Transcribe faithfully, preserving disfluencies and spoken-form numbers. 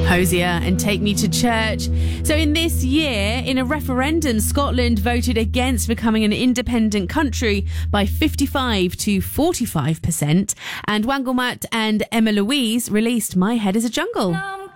Hosier and Take Me to Church. So in this year, in a referendum, Scotland voted against becoming an independent country by fifty-five to forty-five percent. And Wangelmat and Emma Louise released My Head is a Jungle.